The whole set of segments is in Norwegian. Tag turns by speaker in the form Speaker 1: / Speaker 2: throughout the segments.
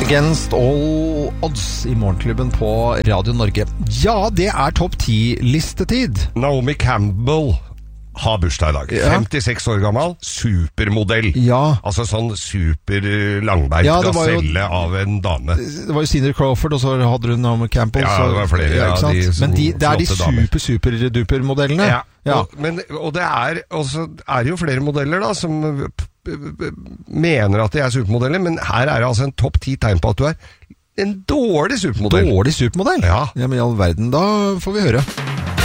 Speaker 1: Against All Odds I Morgenklubben på Radio Norge. Ja, det topp 10-listetid.
Speaker 2: Naomi Campbell har bursdag I dag. Ja. 56 år gammel, supermodell.
Speaker 1: Ja.
Speaker 2: Altså sånn super langbeint gaselle av en dame. Det
Speaker 1: var jo Cindy Crawford, og så hadde hun Naomi Campbell.
Speaker 2: Ja, det var flere. Ja,
Speaker 1: men det de super-duper-modellene.
Speaker 2: Ja, ja. Og det også jo flere modeller da, som mener at de supermodeller, men her det altså en topp 10 tegn på at du en dårlig supermodell.
Speaker 1: Dårlig supermodell?
Speaker 2: Ja.
Speaker 1: Ja, men I all verden, da får vi høre.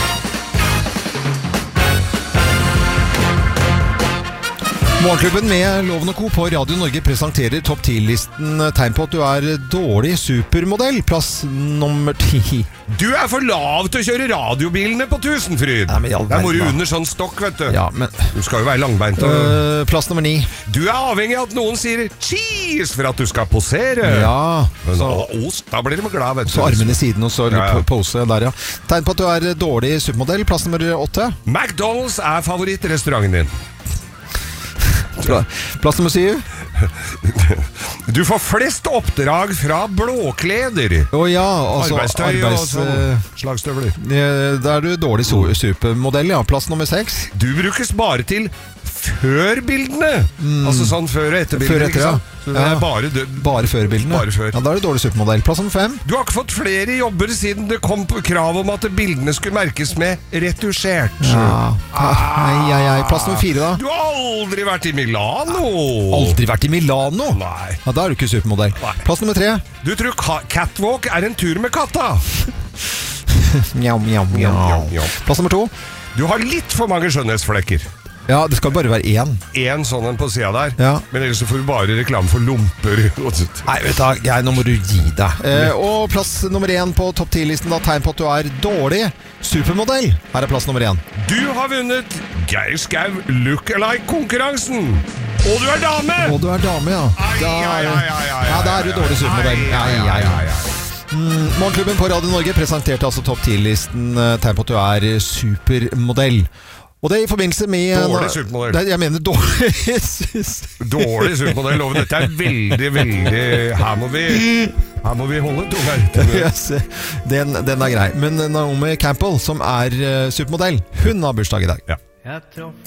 Speaker 1: Morgenklubben med Loven og Co. på Radio Norge presenterer topp 10-listen tegn på at du dårlig supermodell. Plass nummer 10.
Speaker 2: Du for lav til å kjøre radiobilene på Tusenfryd.
Speaker 1: Ja,
Speaker 2: der må du under sånn stokk, vet du.
Speaker 1: Ja, men
Speaker 2: du skal jo være langbeint.
Speaker 1: Plass nummer 9.
Speaker 2: Du avhengig av at noen sier cheese for at du skal posere.
Speaker 1: Ja.
Speaker 2: Men ost, da blir de glad, vet du.
Speaker 1: Så armene I siden og så pose der, ja. Tegn på at du dårlig supermodell. Plass nummer 8.
Speaker 2: McDonald's favorittrestauranten din.
Speaker 1: Plass nummer 7.
Speaker 2: Du får flest oppdrag fra blåkleder.
Speaker 1: Ja, altså
Speaker 2: arbeidstøy og sånn slagstøvler.
Speaker 1: Da du dårlig supermodell, ja. Plass nummer 6.
Speaker 2: Du brukes bare til før-bildene. Altså sånn før- og etterbilder.
Speaker 1: Før etter, ja. Bare før-bildene.
Speaker 2: Bare før.
Speaker 1: Ja, da du dårlig supermodell. Plass nummer 5.
Speaker 2: Du har ikke fått flere jobber siden det kom krav om at bildene skulle merkes med retusjert.
Speaker 1: Ja. Plass nummer 4 da.
Speaker 2: Du har aldri vært I Milano.
Speaker 1: Aldri vært I Milano?
Speaker 2: Nei.
Speaker 1: Ja, da du ikke supermodell.
Speaker 2: Nei.
Speaker 1: Plass nummer 3.
Speaker 2: Du tror catwalk en tur med katta.
Speaker 1: Mjau, mjau, mjau. Plass nummer 2.
Speaker 2: Du har litt for mange skjønnhetsflekker.
Speaker 1: Ja, det skal bare være én.
Speaker 2: En sånn på siden der.
Speaker 1: Ja.
Speaker 2: Men ellers så får du bare reklame for lomper.
Speaker 1: Nei, vet du, nå må du gi deg. Og plass nummer 1 på topp 10-listen da, tegn på at du dårlig supermodell. Her plass nummer 1. Du
Speaker 2: har vunnet Geir Skau Look-alike-konkurransen. Og du dame!
Speaker 1: Og du dame, ja. Ja, da du dårlig supermodell. Morgenklubben på Radio Norge presenterte altså topp 10-listen tegn på at du supermodell. Og det I forbindelse med
Speaker 2: dårlig supermodell.
Speaker 1: Jeg mener dårlig
Speaker 2: Dårlig supermodell. Dette veldig, veldig Her må vi holde tunga ute.
Speaker 1: Den grei. Men Naomi Campbell, som supermodell, hun har bursdag I dag.
Speaker 2: Ja.